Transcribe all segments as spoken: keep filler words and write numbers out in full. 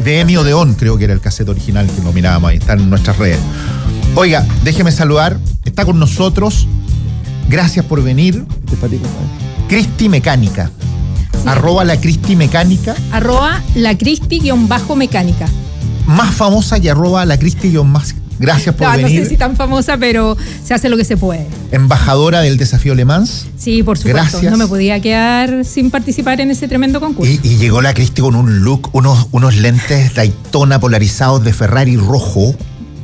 de Emi Odeón, creo que era el cassette original que lo mirábamos ahí, está en nuestras redes. Oiga, déjeme saludar, está con nosotros, gracias por venir, Cristi Mecánica, sí. arroba la Cristi Mecánica. Arroba la Cristi-mecánica. Más famosa que arroba la Cristi-más. Gracias por no, venir. No sé si tan famosa, pero se hace lo que se puede. Embajadora del Desafío Le Mans. Sí, por supuesto. Gracias. No me podía quedar sin participar en ese tremendo concurso. Y, y llegó la Cristi con un look, unos, unos lentes Daytona polarizados de Ferrari rojo.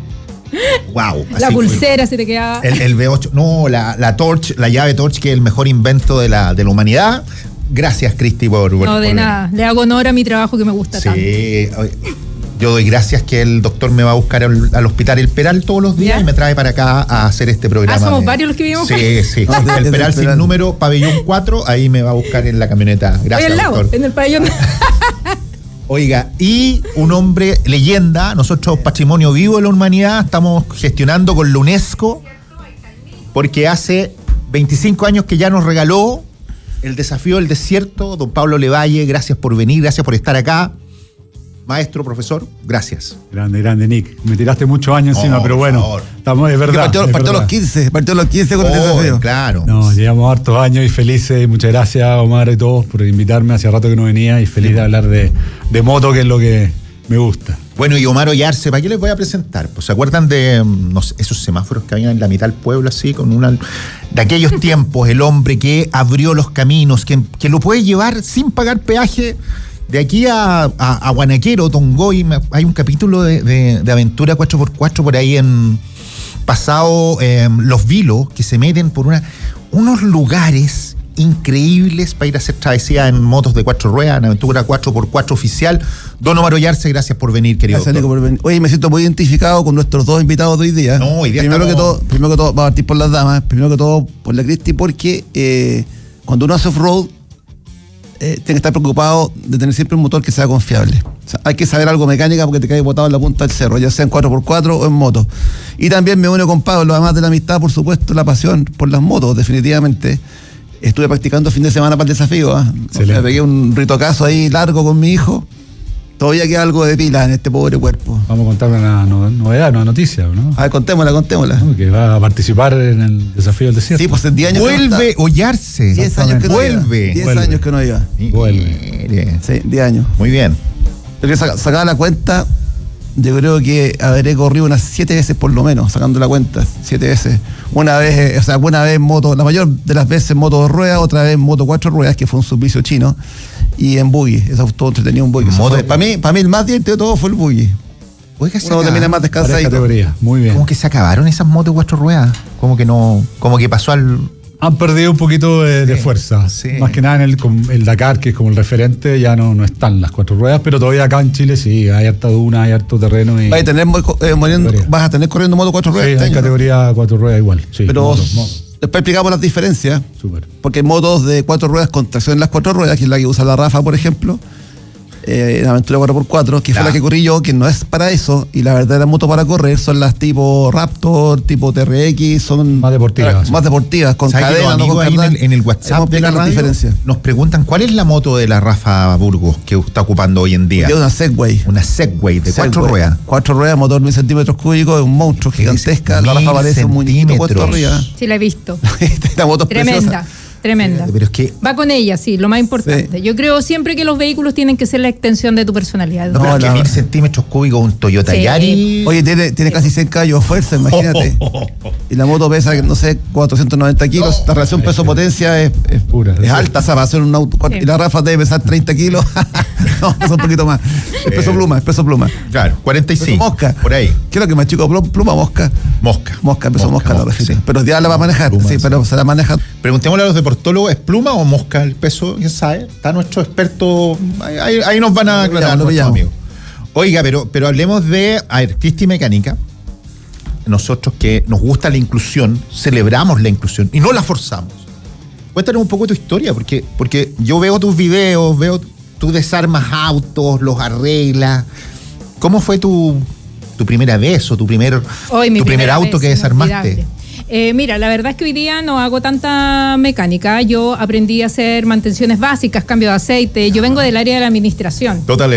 Wow. La pulsera se te quedaba. El, el V ocho. No, la, la Torch, la llave Torch, que es el mejor invento de la, de la humanidad. Gracias, Cristi, por, por No, de por nada. Venir. Le hago honor a mi trabajo que me gusta sí, tanto. Sí. Yo doy gracias que el doctor me va a buscar al, al hospital El Peral todos los días ¿Ya? y me trae para acá a hacer este programa. Ah, somos de... varios los que vivimos. Sí, sí. No, el Peral sin número, pabellón cuatro, ahí me va a buscar en la camioneta. Gracias, Oye, al lado, doctor. En el pabellón. Oiga, y un hombre leyenda, nosotros patrimonio vivo de la humanidad, estamos gestionando con la UNESCO, porque hace veinticinco años que ya nos regaló el desafío del desierto, don Pablo Levalle, gracias por venir, gracias por estar acá. Maestro, profesor, gracias. Grande, grande, Nick. Me tiraste muchos años encima, oh, pero bueno, favor. Estamos, es verdad. Partió, es partió verdad. los quince, partió los quince con oh, el desafío. Claro. No, llevamos hartos años y felices. Muchas gracias, Omar y todos, por invitarme. Hace rato que no venía y feliz sí. de hablar de, de moto, que es lo que me gusta. Bueno, y Omar Ollarse, ¿para qué les voy a presentar? Pues ¿se acuerdan de no sé, esos semáforos que había en la mitad del pueblo, así, con una... De aquellos tiempos, el hombre que abrió los caminos, que, que lo puede llevar sin pagar peaje. De aquí a, a, a Guanaquero, Tongoy, hay un capítulo de, de, de Aventura cuatro por cuatro por ahí en pasado eh, Los Vilos, que se meten por una, unos lugares increíbles para ir a hacer travesía en motos de cuatro ruedas, en Aventura cuatro por cuatro oficial. Don Omar Ollarse, gracias por venir, querido. Gracias, Nico, por venir. Oye, me siento muy identificado con nuestros dos invitados de hoy día. No, hoy día primero, estamos... que todo, primero que todo, va a partir por las damas, primero que todo por la Cristi, porque eh, cuando uno hace off-road, Eh, tiene que estar preocupado de tener siempre un motor que sea confiable. O sea, hay que saber algo mecánica porque te caes botado en la punta del cerro, ya sea en cuatro por cuatro o en moto. Y también me uno con Pablo, además de la amistad, por supuesto, la pasión por las motos, definitivamente. Estuve practicando fin de semana para el desafío. ¿eh? O sea, pegué un ritocazo ahí largo con mi hijo. Todavía queda algo de pila en este pobre cuerpo. Vamos a contar una novedad, una noticia, ¿no? A ver, contémosla, contémosla. No, que va a participar en el desafío del desierto. Sí, pues en diez años. Vuelve Ollarse. diez años que no Vuelve. iba. diez años que no iba. Vuelve. Sí, diez años. Muy bien. Pero sacaba la cuenta, yo creo que habré corrido unas siete veces por lo menos, sacando la cuenta, siete veces. Una vez, o sea, una vez en moto, la mayor de las veces en moto dos ruedas, otra vez en moto cuatro ruedas, que fue un servicio chino, y en buggy, eso fue todo entretenido, un buggy. Para mí, para mí el más divertido de todo fue el buggy. Oiga, uno termina más descansadito. Categoría, muy bien. Como que se acabaron esas motos cuatro ruedas, como que no, como que pasó al... Han perdido un poquito de, sí, de fuerza. Sí. Más que nada en el, el Dakar, que es como el referente, ya no, no están las cuatro ruedas, pero todavía acá en Chile sí, hay harta duna, hay harto terreno. Y vas, a tener, eh, moriendo, vas a tener corriendo moto cuatro ruedas. Sí, este en año, categoría ¿no? cuatro ruedas igual. Sí, pero moto, moto. Después explicamos las diferencias. Súper. Porque motos de cuatro ruedas con tracción en las cuatro ruedas, que es la que usa la Rafa, por ejemplo, eh, la Aventura cuatro por cuatro, que claro. fue la que corrí yo, que no es para eso, y la verdadera moto para correr son las tipo Raptor, tipo T R X, son más deportivas, sí. más deportivas, con cadena, no con cardan. En el, en el WhatsApp de la radio nos preguntan cuál es la moto de la Rafa Burgos que está ocupando hoy en día. Es una Segway. Una Segway de Segway. cuatro ruedas. Cuatro ruedas, motor mil centímetros cúbicos, es un monstruo gigantesca. La Rafa parece un muñequito puesto arriba. Sí, la he visto. La moto es tremenda. Preciosa. Tremenda. Pero es que va con ella, sí, lo más importante. Sí. Yo creo siempre que los vehículos tienen que ser la extensión de tu personalidad. No, pero es que mil centímetros cúbicos, un Toyota sí. Yaris. Oye, tiene, tiene casi cien caballos de fuerza, imagínate. Oh, oh, oh, oh. Y la moto pesa, no sé, cuatrocientos noventa kilos. Oh, la relación peso-potencia es, es, Pura, es alta, o sea, para hacer un auto. Sí. Y la Rafa debe pesar treinta kilos. No, pesa un poquito más. Es peso pluma, es peso pluma. Claro, cuarenta y cinco. Peso mosca. Por ahí. ¿Qué es lo que más chico? Pluma, mosca. Mosca. Mosca, peso mosca, mosca, mosca la sí. Pero ya la va a manejar, pluma, sí, sí, pero se la maneja. Preguntémosle a los deportólogos, ¿es pluma o mosca el peso? ¿Quién sabe? Está nuestro experto, ahí, ahí nos van a aclarar nuestros amigos. Oiga, pero, pero hablemos de, a ver, Cristi Mecánica. Nosotros que nos gusta la inclusión, celebramos la inclusión y no la forzamos. Cuéntanos un poco tu historia, porque, porque yo veo tus videos, veo tú desarmas autos, los arreglas. ¿Cómo fue tu, tu primera vez o tu primer, Hoy, tu primer auto vez, que desarmaste? Eh, mira, la verdad es que hoy día no hago tanta mecánica. Yo aprendí a hacer mantenciones básicas, cambio de aceite. Yo vengo del área de la administración. Total.